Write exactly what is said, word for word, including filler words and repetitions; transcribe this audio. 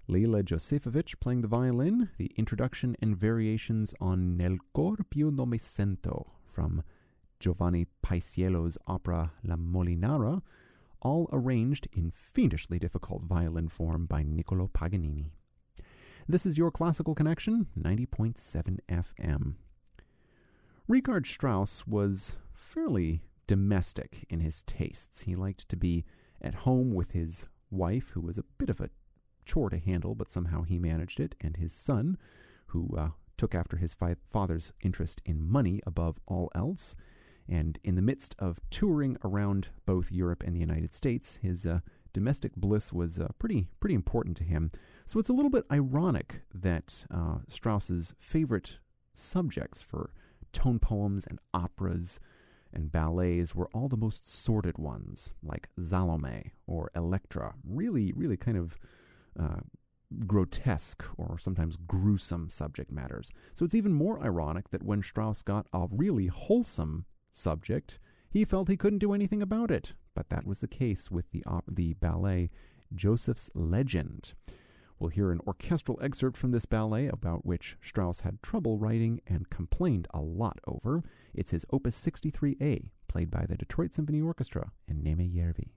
Leila Josefovich playing the violin, the introduction and variations on Nel cor più non mi sento from Giovanni Paisiello's opera La Molinara, all arranged in fiendishly difficult violin form by Niccolo Paganini. This is your Classical Connection, ninety point seven F M. Richard Strauss was fairly domestic in his tastes. He liked to be at home with his wife, who was a bit of a chore to handle, but somehow he managed it, and his son, who uh, took after his fi- father's interest in money above all else. And in the midst of touring around both Europe and the United States, his uh, domestic bliss was uh, pretty pretty important to him. So it's a little bit ironic that uh, Strauss's favorite subjects for tone poems and operas and ballets were all the most sordid ones, like Salome or Electra, really, really kind of uh, grotesque or sometimes gruesome subject matters. So it's even more ironic that when Strauss got a really wholesome subject, he felt he couldn't do anything about it. But that was the case with the op- the ballet Joseph's Legend. We'll hear an orchestral excerpt from this ballet about which Strauss had trouble writing and complained a lot over. It's his Opus sixty-three A, played by the Detroit Symphony Orchestra and Neme Järvi.